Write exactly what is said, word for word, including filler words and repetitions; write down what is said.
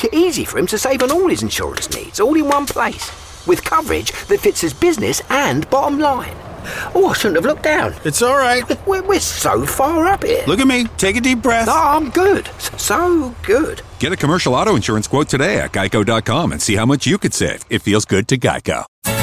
it easy for him to save on all his insurance needs, all in one place, with coverage that fits his business and bottom line. Oh, I shouldn't have looked down. It's all right. We're, we're so far up here. Look at me. Take a deep breath. No, I'm good. So good. Get a commercial auto insurance quote today at geico dot com and see how much you could save. It feels good to Geico.